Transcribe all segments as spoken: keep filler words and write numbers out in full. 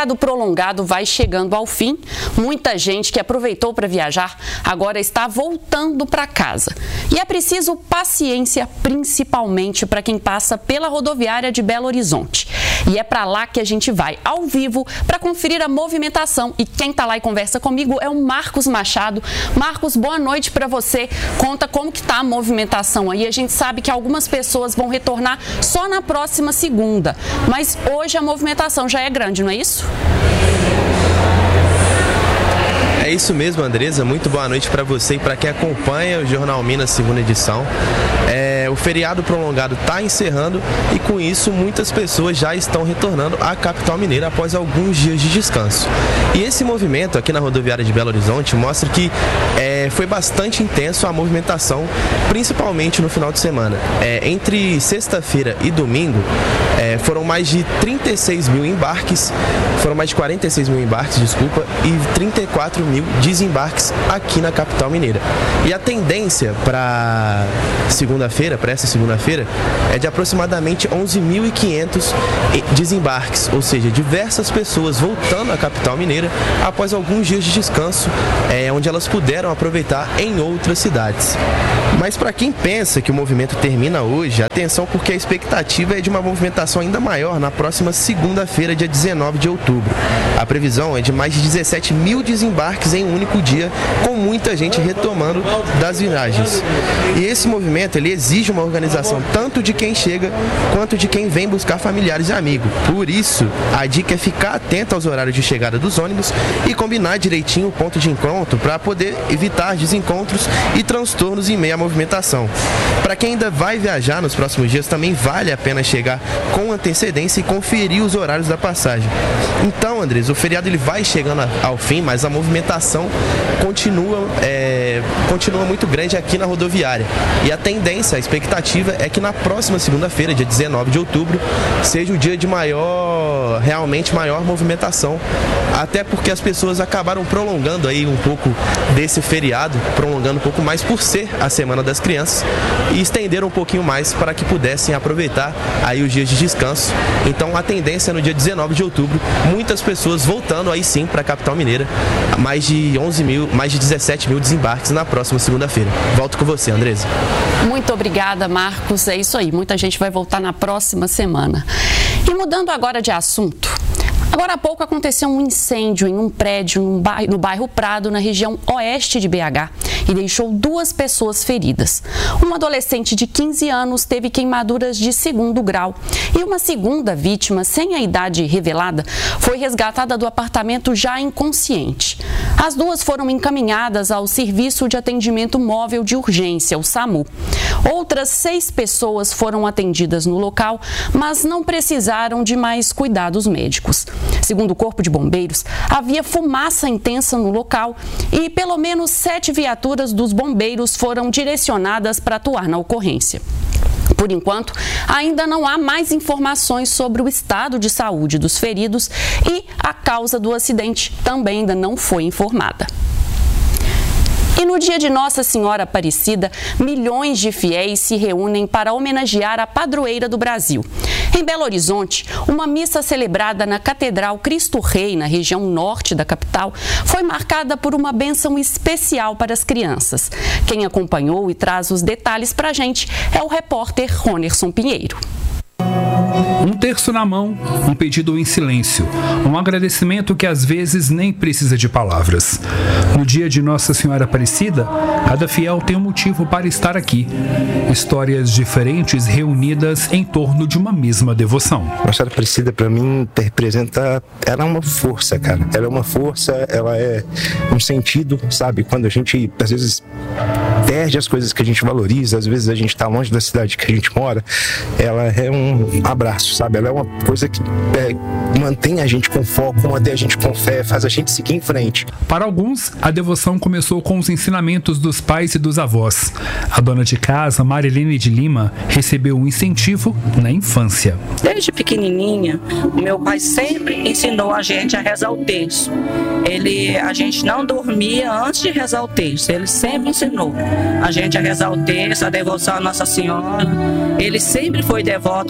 feriado prolongado vai chegando ao fim. Muita gente que aproveitou para viajar agora está voltando para casa. E é preciso paciência, principalmente para quem passa pela rodoviária de Belo Horizonte. E é para lá que a gente vai ao vivo para conferir a movimentação. E quem está lá e conversa comigo é o Marcos Machado. Marcos, boa noite para você. Conta como que está a movimentação aí. A gente sabe que algumas pessoas vão retornar só na próxima segunda. Mas hoje a movimentação já é grande, não é isso? É isso mesmo, Andresa. Muito boa noite para você e para quem acompanha o Jornal Minas, segunda edição. É, o feriado prolongado está encerrando e, com isso, muitas pessoas já estão retornando à capital mineira após alguns dias de descanso. E esse movimento aqui na rodoviária de Belo Horizonte mostra que é, foi bastante intenso a movimentação, principalmente no final de semana. É, entre sexta-feira e domingo, é, foram mais de trinta e seis mil embarques, foram mais de quarenta e seis mil embarques, desculpa, e trinta e quatro mil desembarques aqui na capital mineira. E a tendência para segunda-feira, para essa segunda-feira, é de aproximadamente onze mil e quinhentos desembarques, ou seja, diversas pessoas voltando à capital mineira após alguns dias de descanso, é, onde elas puderam aproveitar em outras cidades. Mas para quem pensa que o movimento termina hoje, atenção, porque a expectativa é de uma movimentação ainda maior na próxima segunda-feira, dia dezenove de outubro. A previsão é de mais de dezessete mil desembarques em um único dia, com muita gente retomando das viagens. E esse movimento, ele exige uma organização tanto de quem chega quanto de quem vem buscar familiares e amigos. Por isso, a dica é ficar atento aos horários de chegada dos ônibus e combinar direitinho o ponto de encontro para poder evitar desencontros e transtornos em meio à movimentação. Para quem ainda vai viajar nos próximos dias, também vale a pena chegar com antecedência e conferir os horários da passagem. Então, Andrés, o feriado ele vai chegando ao fim, mas a movimentação continua, é, continua muito grande aqui na rodoviária. E a tendência, a expectativa é que na próxima segunda-feira, dia dezenove de outubro, seja o dia de maior, realmente maior movimentação, até porque as pessoas acabaram prolongando aí um pouco desse feriado, prolongando um pouco mais por ser a Semana das Crianças, e estenderam um pouquinho mais para que pudessem aproveitar aí os dias de descanso. Então a tendência é no dia dezenove de outubro, muitas pessoas voltando aí sim para a capital mineira, mais de onze mil, mais de dezessete mil desembarques na próxima segunda-feira. Volto com você, Andresa. Muito obrigada, Marcos. É isso aí, muita gente vai voltar na próxima semana. E mudando agora de assunto, agora há pouco aconteceu um incêndio em um prédio no bairro, no bairro Prado, na região oeste de B H, e deixou duas pessoas feridas. Um adolescente de quinze anos teve queimaduras de segundo grau e uma segunda vítima, sem a idade revelada, foi resgatada do apartamento já inconsciente. As duas foram encaminhadas ao Serviço de Atendimento Móvel de Urgência, o SAMU. Outras seis pessoas foram atendidas no local, mas não precisaram de mais cuidados médicos. Segundo o Corpo de Bombeiros, havia fumaça intensa no local e pelo menos sete viaturas dos bombeiros foram direcionadas para atuar na ocorrência. Por enquanto, ainda não há mais informações sobre o estado de saúde dos feridos e a causa do acidente também ainda não foi informada. E no dia de Nossa Senhora Aparecida, milhões de fiéis se reúnem para homenagear a padroeira do Brasil. Em Belo Horizonte, uma missa celebrada na Catedral Cristo Rei, na região norte da capital, foi marcada por uma bênção especial para as crianças. Quem acompanhou e traz os detalhes para a gente é o repórter Ronerson Pinheiro. Um terço na mão, um pedido em silêncio, um agradecimento que às vezes nem precisa de palavras. No dia de Nossa Senhora Aparecida, cada fiel tem um motivo para estar aqui. Histórias diferentes reunidas em torno de uma mesma devoção. Nossa Senhora Aparecida, para mim, representa... Ela é uma força, cara. Ela é uma força, ela é um sentido, sabe? Quando a gente, às vezes, perde as coisas que a gente valoriza, às vezes a gente está longe da cidade que a gente mora, ela é um abraço, sabe? Ela é uma coisa que é, mantém a gente com foco, mantém a gente com fé, faz a gente seguir em frente. Para alguns, a devoção começou com os ensinamentos dos pais e dos avós. A dona de casa, Marilene de Lima, recebeu um incentivo na infância. Desde pequenininha, o meu pai sempre ensinou a gente a rezar o terço. Ele, a gente não dormia antes de rezar o terço, ele sempre ensinou a gente a rezar o terço, a devoção à Nossa Senhora. Ele sempre foi devoto a Nossa Senhora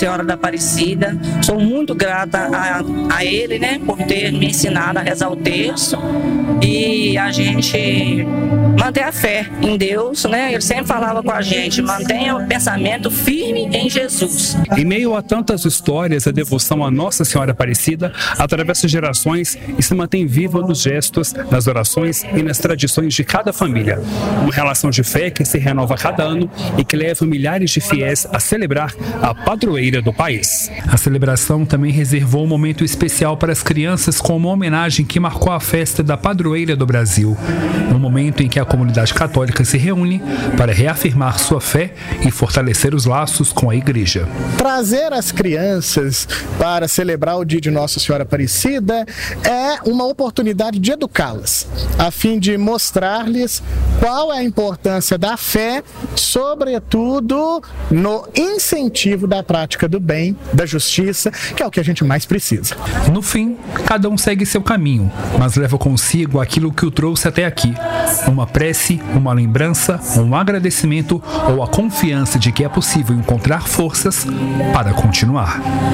Senhora da Aparecida. Sou muito grata a, a ele, né, por ter me ensinado a rezar o terço. E a gente manter a fé em Deus, né? Ele sempre falava com a gente, mantenha o pensamento firme em Jesus. Em meio a tantas histórias, a devoção a Nossa Senhora Aparecida atravessa gerações e se mantém viva nos gestos, nas orações e nas tradições de cada família. Uma relação de fé que se renova a cada ano e que leva milhares de fiéis a celebrar a padroeira do país. A celebração também reservou um momento especial para as crianças com uma homenagem que marcou a festa da padroeira do Brasil. Um momento em que a comunidade católica se reúne para reafirmar sua fé e fortalecer os laços com a igreja. Trazer as crianças para celebrar o dia de Nossa Senhora Aparecida é uma oportunidade de educá-las, a fim de mostrar-lhes qual é a importância da fé, sobretudo no incentivo da prática do bem, da justiça, que é o que a gente mais precisa. No fim, cada um segue seu caminho, mas leva consigo aquilo que o trouxe até aqui. Uma prece, uma lembrança, um agradecimento ou a confiança de que é possível encontrar forças para continuar.